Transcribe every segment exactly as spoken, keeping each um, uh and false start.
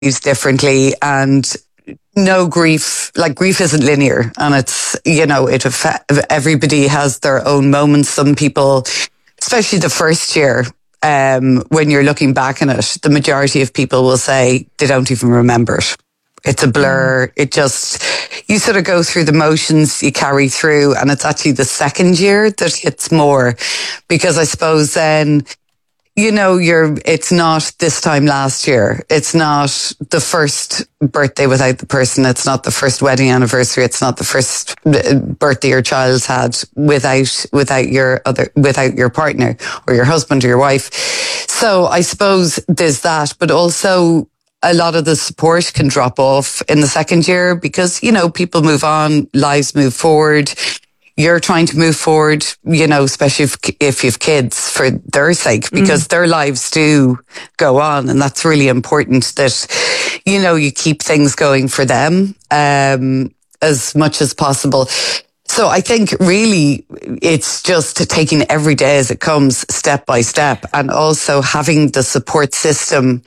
differently, and no grief, like grief isn't linear, and it's, you know, it affect, everybody has their own moments. Some people, especially the first year, um, when you're looking back on it, the majority of people will say they don't even remember it. It's a blur. It just, you sort of go through the motions, you carry through, and it's actually the second year that hits more, because I suppose then, you know, you're, it's not this time last year. It's not the first birthday without the person. It's not the first wedding anniversary. It's not the first birthday your child's had without, without your other, without your partner or your husband or your wife. So I suppose there's that, but also a lot of the support can drop off in the second year because, you know, people move on, lives move forward. You're trying to move forward, you know, especially if, if you have kids, for their sake, because mm. their lives do go on. And that's really important that, you know, you keep things going for them, um, as much as possible. So I think really it's just taking every day as it comes, step by step, and also having the support system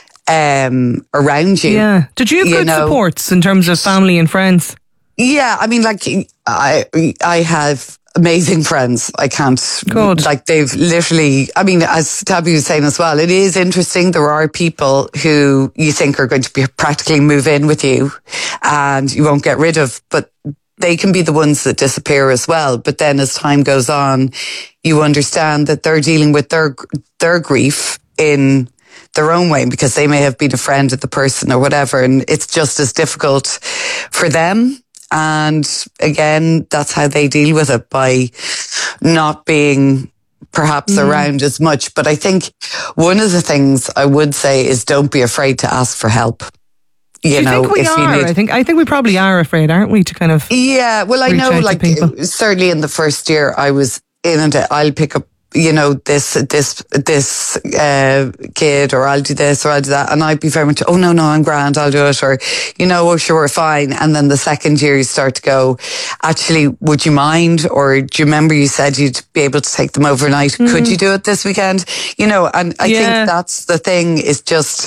um, around you. Yeah. Did you have you good know, supports in terms of family and friends? Yeah, I mean, like, I I have amazing friends. I can't, Good. like, they've literally, I mean, as Tabby was saying as well, it is interesting. There are people who you think are going to be practically move in with you and you won't get rid of, but they can be the ones that disappear as well. But then as time goes on, you understand that they're dealing with their their grief in their own way, because they may have been a friend of the person or whatever, and it's just as difficult for them. And again, that's how they deal with it, by not being perhaps mm. around as much. But I think one of the things I would say is don't be afraid to ask for help. You Do you know, think we if are? you need, I think I think we probably are afraid, aren't we? To kind of yeah. Well, I know, like, certainly in the first year, I was in and I'll pick up, you know, this, this, this, uh, kid, or I'll do this, or I'll do that. And I'd be very much, oh, no, no, I'm grand, I'll do it. Or, you know, oh, sure, we're fine. And then the second year you start to go, actually, would you mind? Or do you remember you said you'd be able to take them overnight? Mm. Could you do it this weekend? You know, and I yeah. think that's the thing, is just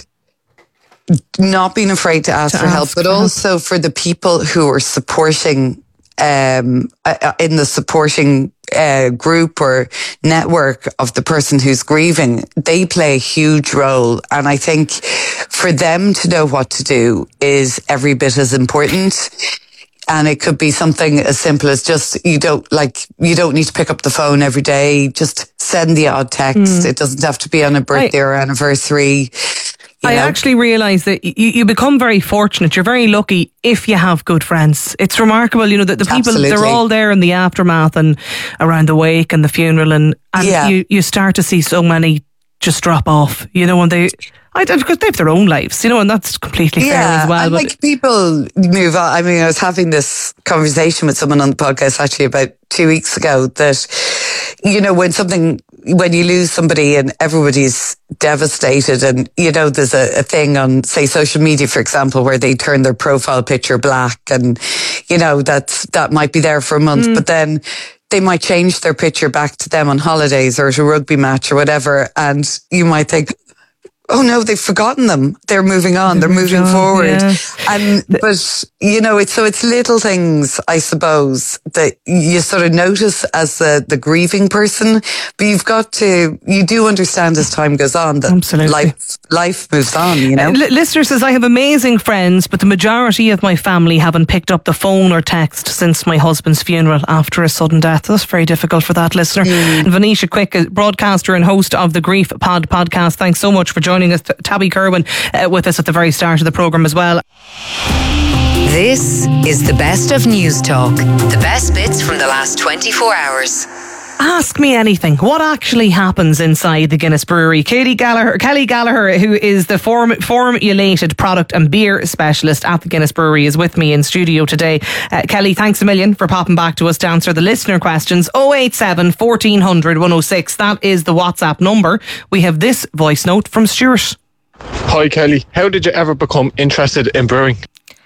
not being afraid to ask to for ask help, but for also help. For the people who are supporting, um, in the supporting Uh, group or network of the person who's grieving, they play a huge role. And I think for them to know what to do is every bit as important. And it could be something as simple as just, you don't like, you don't need to pick up the phone every day. Just send the odd text. Mm. It doesn't have to be on a birthday I- or anniversary. You I know? actually realise that you, you become very fortunate. You're very lucky if you have good friends. It's remarkable, you know, that the people, Absolutely. They're all there in the aftermath and around the wake and the funeral, and, and yeah. you, you start to see so many just drop off, you know, and they, I don't, because they have their own lives, you know, and that's completely yeah, fair as well. And but like, people move on. I mean, I was having this conversation with someone on the podcast actually about two weeks ago that, you know, when something, when you lose somebody and everybody's devastated, and, you know, there's a, a thing on, say, social media, for example, where they turn their profile picture black, and, you know, that's, that might be there for a month, mm. but then they might change their picture back to them on holidays or at a rugby match or whatever, and you might think, oh no, they've forgotten them. They're moving on. They're, They're moving on, forward. Yeah. And, but, you know, it's, so it's little things, I suppose, that you sort of notice as the, the grieving person, but you've got to, you do understand as time goes on that Absolutely. life, life moves on, you know? Uh, listener says, I have amazing friends, but the majority of my family haven't picked up the phone or text since my husband's funeral after a sudden death. That's very difficult for that listener. Mm. And Venetia Quick, broadcaster and host of the Grief Pod podcast, thanks so much for joining us. Tabby Kerwin uh, with us at the very start of the programme as well. This is the best of News Talk. The best bits from the last twenty-four hours. Ask me anything. What actually happens inside the Guinness Brewery? Katie Gallagher, Kelly Gallagher, who is the form, formulated product and beer specialist at the Guinness Brewery, is with me in studio today. Uh, Kelly, thanks a million for popping back to us to answer the listener questions. oh eight seven, fourteen hundred, one oh six. That is the WhatsApp number. We have this voice note from Stuart. Hi Kelly, how did you ever become interested in brewing?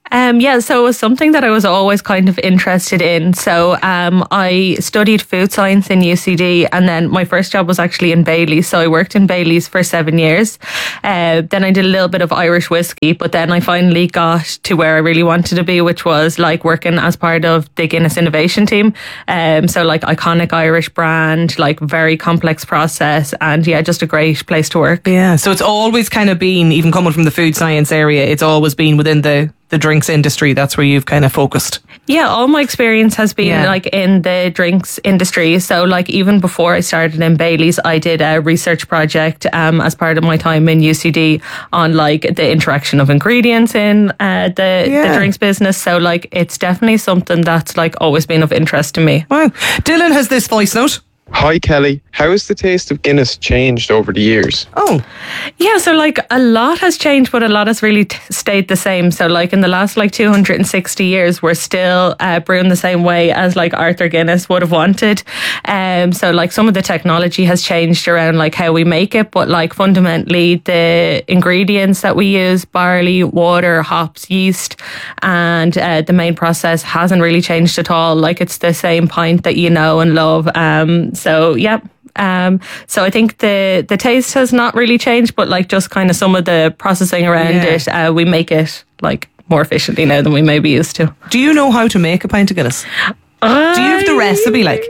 Um, yeah, so it was something that I was always kind of interested in. So um, I studied food science in U C D, and then my first job was actually in Bailey's. So I worked in Bailey's for seven years. Uh, then I did a little bit of Irish whiskey, but then I finally got to where I really wanted to be, which was like working as part of the Guinness innovation team. Um, so like iconic Irish brand, like very complex process, and yeah, just a great place to work. Yeah, so it's always kind of been, even coming from the food science area, it's always been within the the drinks industry. That's where you've kind of focused. Yeah, all my experience has been Yeah. like in the drinks industry. So like even before I started in Bailey's, I did a research project um, as part of my time in U C D on like the interaction of ingredients in uh, the, Yeah. the drinks business. So like it's definitely something that's like always been of interest to me. Wow. Dylan has this voice note. Hi Kelly, how has the taste of Guinness changed over the years? Oh, Yeah, so like a lot has changed, but a lot has really t- stayed the same. So like in the last like two hundred sixty years, we're still uh, brewing the same way as like Arthur Guinness would have wanted. Um, so like some of the technology has changed around like how we make it, but like fundamentally the ingredients that we use, barley, water, hops, yeast, and uh, the main process hasn't really changed at all. Like it's the same pint that you know and love. Um, so yeah. Um, so I think the the taste has not really changed, but like just kind of some of the processing around Yeah. it, uh, we make it like more efficiently now than we maybe used to. do you know how to make a pint of Guinness? Do you have the recipe, like?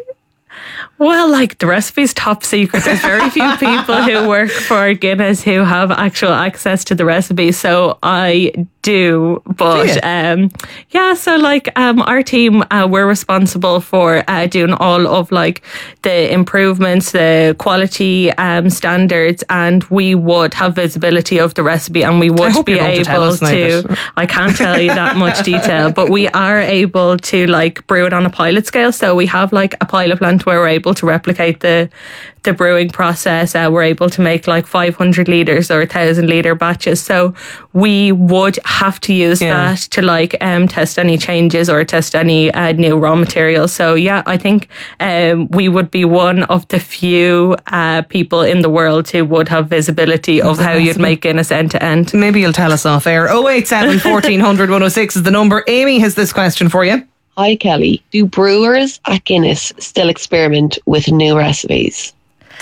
Well, like the recipe's top secret. There's very few people who work for Guinness who have actual access to the recipe. So I do, but Do you? um, yeah. So like um, our team, uh, we're responsible for uh, doing all of like the improvements, the quality um, standards, and we would have visibility of the recipe, and we would hope be you're going to tell able us now, to. but- I can't tell you that much detail, but we are able to like brew it on a pilot scale. So we have like a pilot plant where we're able to replicate the the brewing process. Uh, we're able to make like five hundred litres or one thousand litre batches. So we would have to use Yeah. that to like um, test any changes or test any uh, new raw materials. So yeah, I think um, we would be one of the few uh, people in the world who would have visibility of how you'd make Guinness end to end. Maybe you'll tell us off air. oh eight seven, fourteen hundred, one oh six is the number. Amy has this question for you. Hi Kelly, do brewers at Guinness still experiment with new recipes?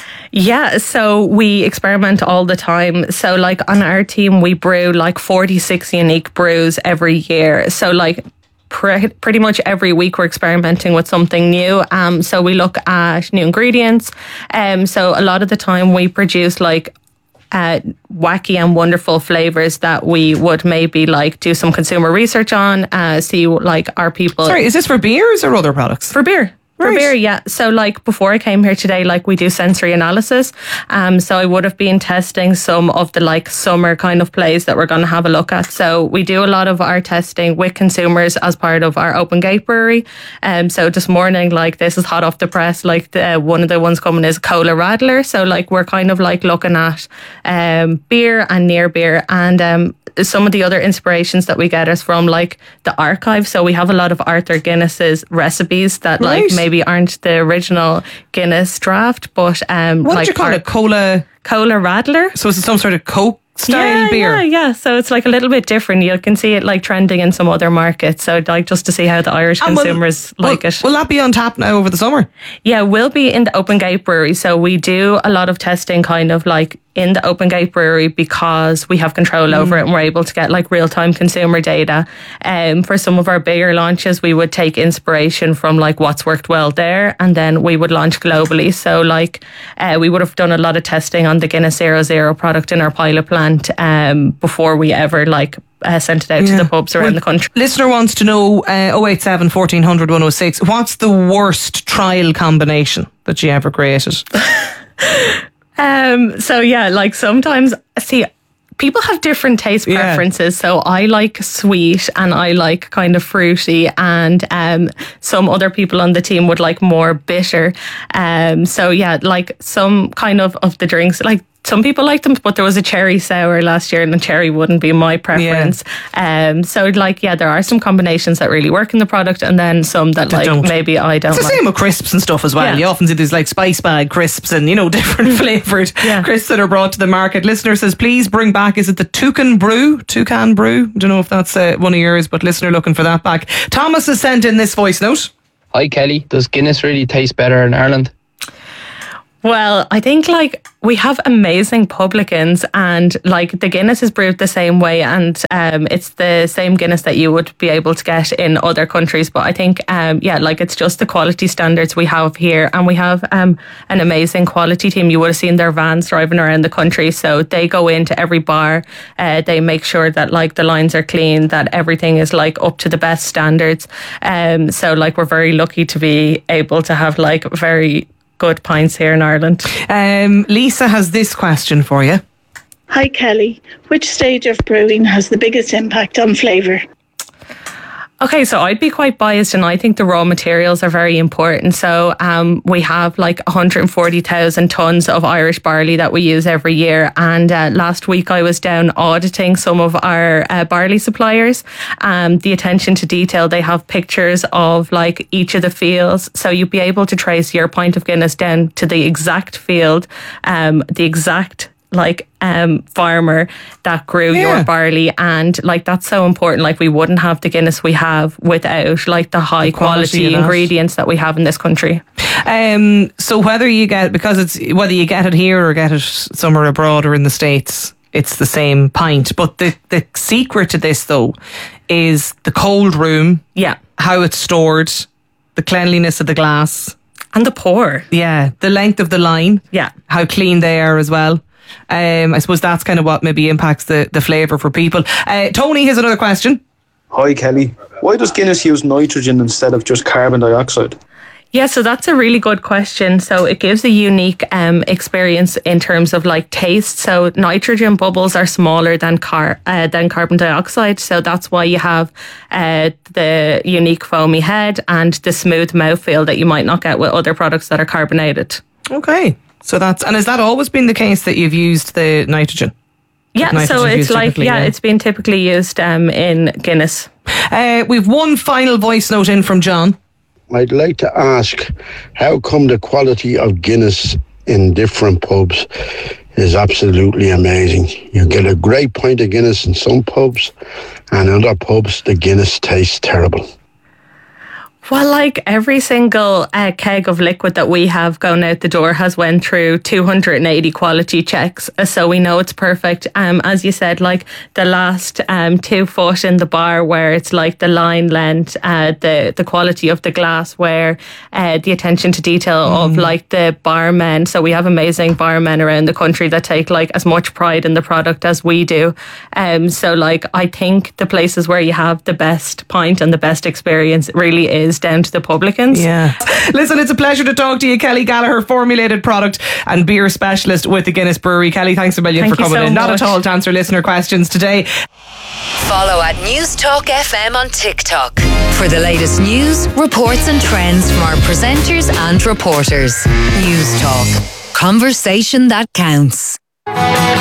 Yeah, so we experiment all the time. So like on our team, we brew like forty-six unique brews every year. So like pre- pretty much every week we're experimenting with something new. Um, so we look at new ingredients. Um, so a lot of the time we produce like uh, wacky and wonderful flavors that we would maybe like do some consumer research on, uh, see like our people... Sorry, is this for beers or other products? For beer. For Right. beer, yeah. So like before I came here today, like we do sensory analysis. Um, so I would have been testing some of the like summer kind of plays that we're going to have a look at. So we do a lot of our testing with consumers as part of our Open Gate Brewery. Um, so this morning, like this is hot off the press, like the, one of the ones coming is Cola Radler. So like we're kind of like looking at um, beer and near beer, and um, some of the other inspirations that we get is from like the archive. So we have a lot of Arthur Guinness's recipes that like Right. maybe aren't the original Guinness draft, but um, What like did you call our it? Cola? Cola Radler. So is it some sort of Coke style yeah, beer? Yeah, yeah. So it's like a little bit different. You can see it like trending in some other markets. So like just to see how the Irish And will- consumers will- like it. Will that be on tap now over the summer? Yeah, we'll be in the Open Gate Brewery. So we do a lot of testing kind of like in the Open Gate Brewery because we have control over it and we're able to get like real-time consumer data. Um, for some of our bigger launches, we would take inspiration from like what's worked well there, and then we would launch globally. So like uh, we would have done a lot of testing on the Guinness Zero Zero product in our pilot plant um, before we ever like uh, sent it out Yeah. to the pubs around Well, the country. Listener wants to know uh, oh eight seven, fourteen hundred, one oh six. What's the worst trial combination that you ever created? Um, so yeah, like sometimes, see, people have different taste Yeah. preferences. So I like sweet and I like kind of fruity, and um, some other people on the team would like more bitter. Um, so yeah, like some kind of of the drinks, like some people like them, but there was a cherry sour last year and the cherry wouldn't be my preference. Yeah. Um, so like, yeah, there are some combinations that really work in the product and then some that like don't. maybe I don't It's the like. same with crisps and stuff as well. Yeah. You often see these like spice bag crisps and, you know, different flavoured Yeah. crisps that are brought to the market. Listener says, please bring back, is it the Toucan Brew? Toucan Brew? Don't know if that's uh, one of yours, but listener looking for that back. Thomas has sent in this voice note. Hi Kelly, does Guinness really taste better in Ireland? Well, I think like we have amazing publicans and like the Guinness is brewed the same way and um, it's the same Guinness that you would be able to get in other countries. But I think, um, yeah, like it's just the quality standards we have here and we have um, an amazing quality team. You would have seen their vans driving around the country. So they go into every bar. Uh, they make sure that like the lines are clean, that everything is like up to the best standards. Um, so like we're very lucky to be able to have like very good pints here in Ireland. Um, Lisa has this question for you. Hi Kelly, which stage of brewing has the biggest impact on flavour? Okay, so I'd be quite biased and I think the raw materials are very important. So um, we have like one hundred forty thousand tonnes of Irish barley that we use every year. And uh, last week I was down auditing some of our uh, barley suppliers. Um, the attention to detail, they have pictures of like each of the fields. So you'd be able to trace your pint of Guinness down to the exact field, um, the exact like um farmer that grew Yeah. your barley, and like that's so important. Like we wouldn't have the Guinness we have without like the high The quality quality of that. ingredients that we have in this country. Um, so whether you get, because it's whether you get it here or get it somewhere abroad or in the States, it's the same pint. But the, the secret to this though is the cold room, Yeah. how it's stored, the cleanliness of the glass, And the pour. yeah, the length of the line, Yeah. how clean they are as well. Um, I suppose that's kind of what maybe impacts the, the flavour for people. Uh, Tony has another question. Hi Kelly, why does Guinness use nitrogen instead of just carbon dioxide? Yeah, so that's a really good question. So it gives a unique um, experience in terms of like taste. So nitrogen bubbles are smaller than car uh, than carbon dioxide. So that's why you have uh, the unique foamy head and the smooth mouthfeel that you might not get with other products that are carbonated. Okay. So that's, and has that always been the case that you've used the nitrogen? Yeah, Nitrogen's so it's used like, typically, yeah, yeah. it's been typically used um, in Guinness. Uh, we've one final voice note in from John. I'd like to ask, how come the quality of Guinness in different pubs is absolutely amazing? You get a great pint of Guinness in some pubs, and in other pubs, the Guinness tastes terrible. Well, like every single uh, keg of liquid that we have going out the door has went through two hundred eighty quality checks, uh, so we know it's perfect. Um, as you said, like the last um two foot in the bar, where it's like the line length, uh, the the quality of the glassware, uh, the attention to detail mm. of like the barmen. So we have amazing barmen around the country that take like as much pride in the product as we do. Um, so like I think the places where you have the best pint and the best experience really is down to the publicans. Yeah. Listen, it's a pleasure to talk to you, Kelly Gallagher, formulated product and beer specialist with the Guinness Brewery. Kelly, thanks a million Thank for coming you so in. Not much. at all to answer listener questions today. Follow at News Talk F M on TikTok for the latest news, reports and trends from our presenters and reporters. News Talk. Conversation that counts.